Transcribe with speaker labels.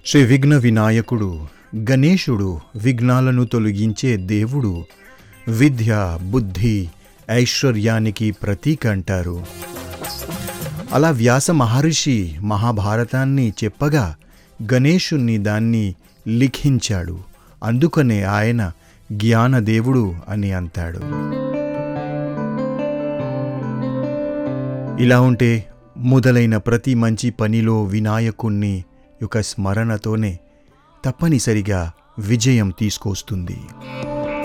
Speaker 1: శ్రీ విఘ్న వినాయకుడు గణేశుడు విఘ్నాలను తొలగించే దేవుడు. విద్య, బుద్ధి, ఐశ్వర్యానికి ప్రతీక అంటారు. అలా వ్యాస మహర్షి మహాభారతాన్ని చెప్పగా గణేశుణ్ణి దాన్ని లిఖించాడు. అందుకనే ఆయన జ్ఞానదేవుడు అని అంటాడు. ఇలా ఉంటే మొదలైన ప్రతి మంచి పనిలో వినాయకుణ్ణి యొక్క స్మరణతోనే తప్పనిసరిగా విజయం తీసుకొస్తుంది.